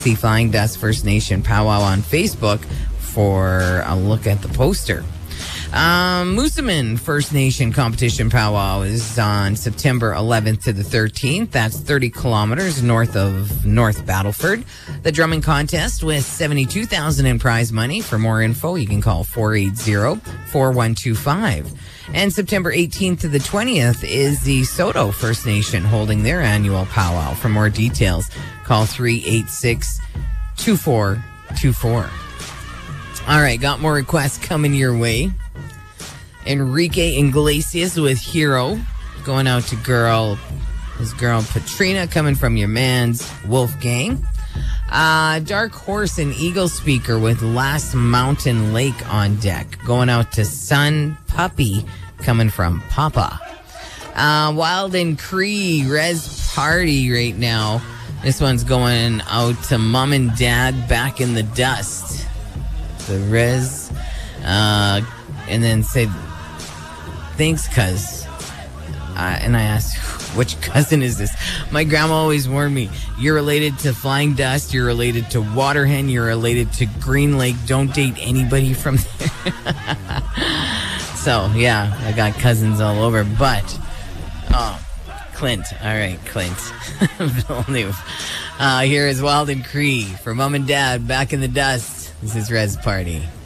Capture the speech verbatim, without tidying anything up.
the Flying Dust First Nation powwow on Facebook for a look at the poster. Um, Moosomin First Nation competition powwow is on September eleventh to the thirteenth. That's thirty kilometers north of North Battleford. The drumming contest with seventy-two thousand dollars in prize money. For more info, you can call four eight zero, four one two five. And September eighteenth to the twentieth is the Soto First Nation holding their annual powwow. For more details, call three eight six, two four two four. All right, got more requests coming your way. Enrique Iglesias with Hero, going out to girl, his girl Patrina, coming from your man's Wolfgang. Uh, Dark Horse and Eagle Speaker with Last Mountain Lake on deck, going out to Sun Puppy, coming from Papa. Uh, Wild and Cree Res Party right now. This one's going out to Mom and Dad back in the dust. The Res, uh, and then say, thanks, cuz. Uh, and I asked, which cousin is this? My grandma always warned me, you're related to Flying Dust, you're related to Waterhen, you're related to Green Lake. Don't date anybody from there. So, yeah, I got cousins all over. But, oh, Clint. All right, Clint. Villeneuve. Uh, here is Wild and Cree for Mom and Dad back in the dust. This is Res Party.